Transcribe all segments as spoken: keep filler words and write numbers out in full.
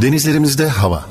Denizlerimizde hava.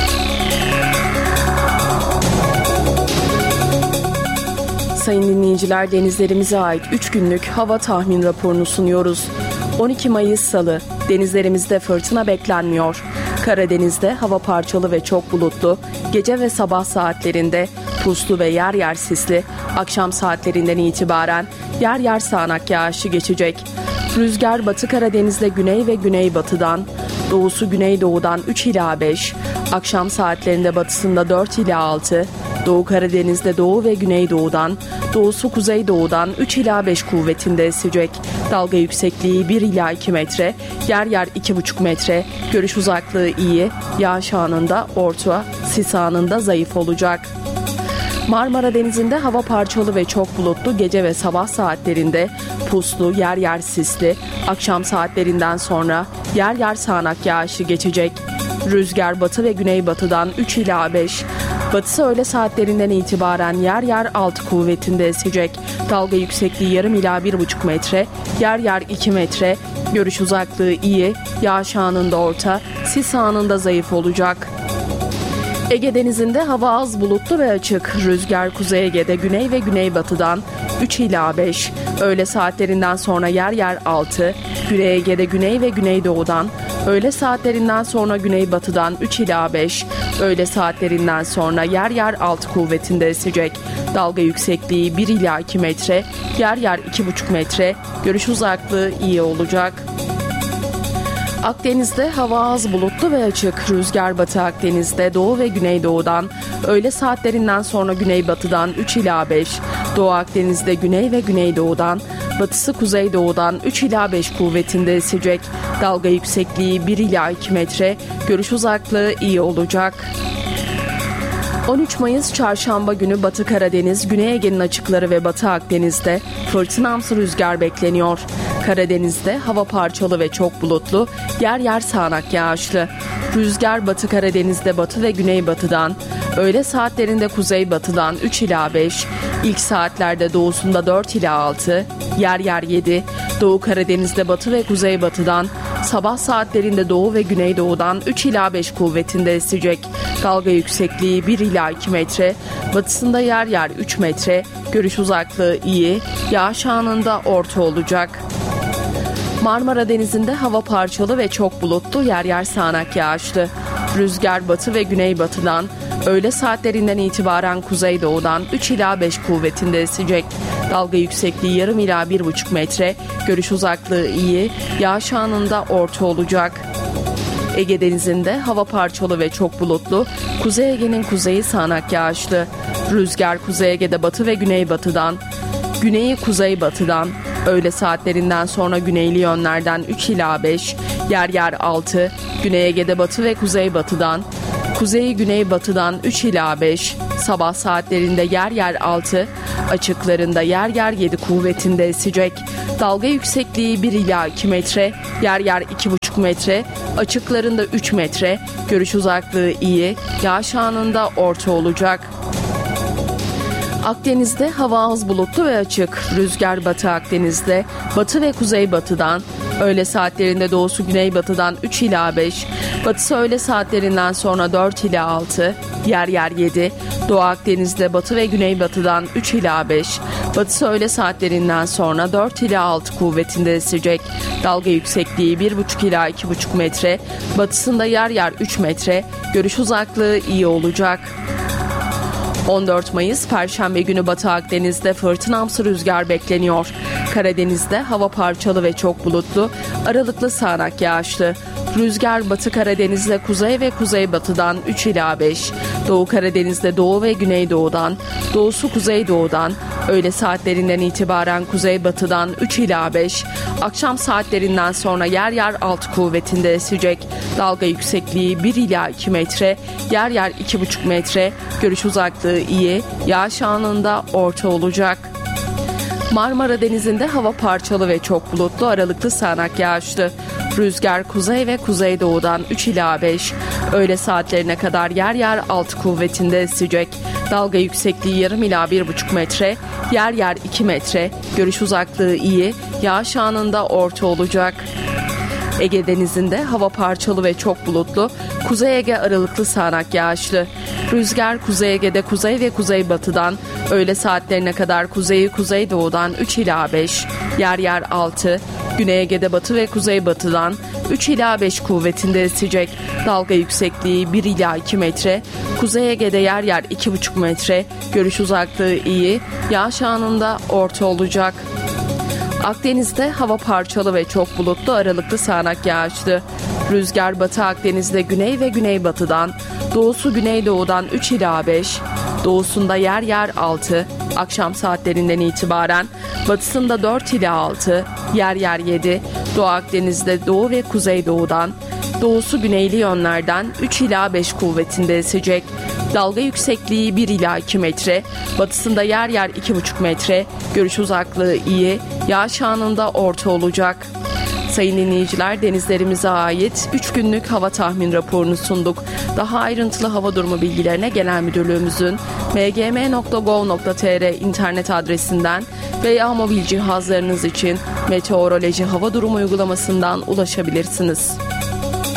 Sayın dinleyiciler, denizlerimize ait üç günlük hava tahmin raporunu sunuyoruz. on iki Mayıs Salı, denizlerimizde fırtına beklenmiyor. Karadeniz'de hava parçalı ve çok bulutlu, gece ve sabah saatlerinde puslu ve yer yer sisli, akşam saatlerinden itibaren yer yer sağanak yağışı geçecek. Rüzgar Batı Karadeniz'de güney ve güneybatıdan, doğusu güneydoğudan üç ila beş, akşam saatlerinde batısında dört ila altı, Doğu Karadeniz'de doğu ve güneydoğudan, doğusu kuzeydoğudan üç ila beş kuvvetinde esecek. Dalga yüksekliği bir ila iki metre, yer yer iki buçuk metre, görüş uzaklığı iyi, yağış anında orta, sis anında zayıf olacak. Marmara Denizi'nde hava parçalı ve çok bulutlu, gece ve sabah saatlerinde puslu, yer yer sisli, akşam saatlerinden sonra yer yer sağanak yağışı geçecek. Rüzgar batı ve güneybatıdan üç ila beş, batısı öğle saatlerinden itibaren yer yer altı kuvvetinde esecek. Dalga yüksekliği yarım ila bir buçuk metre, yer yer iki metre, görüş uzaklığı iyi, yağış anında orta, sis anında zayıf olacak. Ege Denizi'nde hava az bulutlu ve açık. Rüzgar Kuzey Ege'de güney ve güneybatıdan üç ila beş, öğle saatlerinden sonra yer yer altı, Güney Ege'de güney ve güneydoğudan, öğle saatlerinden sonra güneybatıdan üç ila beş, öğle saatlerinden sonra yer yer altı kuvvetinde esecek. Dalga yüksekliği bir ila iki metre, yer yer iki buçuk metre, görüş uzaklığı iyi olacak. Akdeniz'de hava az bulutlu ve açık. Rüzgar Batı Akdeniz'de doğu ve güneydoğudan, öğle saatlerinden sonra güneybatıdan üç ila beş, Doğu Akdeniz'de güney ve güneydoğudan, batısı kuzeydoğudan üç ila beş kuvvetinde esecek. Dalga yüksekliği bir ila iki metre, görüş uzaklığı iyi olacak. on üç Mayıs Çarşamba günü Batı Karadeniz, Güney Ege'nin açıkları ve Batı Akdeniz'de fırtınamsı rüzgar bekleniyor. Karadeniz'de hava parçalı ve çok bulutlu, yer yer sağanak yağışlı. Rüzgar Batı Karadeniz'de batı ve güneybatıdan, öğle saatlerinde kuzeybatıdan üç ila beş, ilk saatlerde doğusunda dört ila altı, yer yer yedi, Doğu Karadeniz'de batı ve kuzeybatıdan, sabah saatlerinde doğu ve güneydoğudan üç ila beş kuvvetinde esecek. Dalga yüksekliği bir ila iki metre, batısında yer yer üç metre, görüş uzaklığı iyi, yağış anında orta olacak. Marmara Denizi'nde hava parçalı ve çok bulutlu, yer yer sağanak yağışlı. Rüzgar batı ve güneybatıdan, öğle saatlerinden itibaren kuzeydoğudan üç ila beş kuvvetinde esecek. Dalga yüksekliği yarım ila bir buçuk metre, görüş uzaklığı iyi, yağış anında orta olacak. Ege Denizi'nde hava parçalı ve çok bulutlu, Kuzey Ege'nin kuzeyi sağanak yağışlı. Rüzgar Kuzey Ege'de batı ve güneybatıdan, güneyi kuzeybatıdan, öğle saatlerinden sonra güneyli yönlerden üç ila beş, yer yer altı, Güney Ege'de batı ve kuzeybatıdan, kuzeyi güneybatıdan üç ila beş, sabah saatlerinde yer yer altı, açıklarında yer yer yedi kuvvetinde esecek. Dalga yüksekliği bir ila iki metre, yer yer iki buçuk metre, açıklarında üç metre, görüş uzaklığı iyi, yağış anında orta olacak. Akdeniz'de hava az bulutlu ve açık. Rüzgar Batı Akdeniz'de batı ve kuzeybatıdan, öğle saatlerinde doğusu güneybatıdan üç ila beş, batısı öğle saatlerinden sonra dört ila altı, yer yer yedi, Doğu Akdeniz'de batı ve güneybatıdan üç ila beş, batısı öğle saatlerinden sonra dört ila altı kuvvetinde esecek. Dalga yüksekliği bir buçuk ila iki buçuk metre, batısında yer yer üç metre, görüş uzaklığı iyi olacak. on dört Mayıs Perşembe günü Batı Akdeniz'de fırtınamsı rüzgar bekleniyor. Karadeniz'de hava parçalı ve çok bulutlu, aralıklı sağanak yağışlı. Rüzgar Batı Karadeniz'de kuzey ve kuzeybatıdan üç ila beş, Doğu Karadeniz'de doğu ve güneydoğudan, doğusu kuzeydoğudan, öğle saatlerinden itibaren kuzeybatıdan üç ila beş, akşam saatlerinden sonra yer yer altı kuvvetinde esecek. Dalga yüksekliği bir ila iki metre, yer yer iki buçuk metre, görüş uzaklığı iyi, yağış anında orta olacak. Marmara Denizi'nde hava parçalı ve çok bulutlu, aralıklı sağanak yağışlı. Rüzgar kuzey ve kuzeydoğudan üç ila beş, öğle saatlerine kadar yer yer altı kuvvetinde esecek. Dalga yüksekliği yarım ila bir buçuk metre, yer yer iki metre, görüş uzaklığı iyi, yağış anında orta olacak. Ege Denizi'nde hava parçalı ve çok bulutlu, Kuzey Ege aralıklı sağanak yağışlı. Rüzgar Kuzey Ege'de kuzey ve kuzeybatıdan, öğle saatlerine kadar kuzeyi kuzeydoğudan üç ila beş, yer yer altı, Güney Ege'de batı ve kuzeybatıdan üç ila beş kuvvetinde esecek. Dalga yüksekliği bir ila iki metre, Kuzey Ege'de yer yer iki buçuk metre, görüş uzaklığı iyi, yağış anında orta olacak. Akdeniz'de hava parçalı ve çok bulutlu, aralıklı sağanak yağışlı. Rüzgar Batı Akdeniz'de güney ve güneybatıdan, doğusu güneydoğudan üç ila beş, doğusunda yer yer altı, akşam saatlerinden itibaren batısında dört ila altı, yer yer yedi, Doğu Akdeniz'de doğu ve kuzeydoğudan, doğusu güneyli yönlerden üç ila beş kuvvetinde esecek. Dalga yüksekliği bir ila iki metre, batısında yer yer iki buçuk metre, görüş uzaklığı iyi, yağış anında orta olacak. Sayın dinleyiciler, denizlerimize ait üç günlük hava tahmin raporunu sunduk. Daha ayrıntılı hava durumu bilgilerine Genel Müdürlüğümüzün m g m nokta gov nokta t r internet adresinden veya mobil cihazlarınız için Meteoroloji Hava Durumu uygulamasından ulaşabilirsiniz.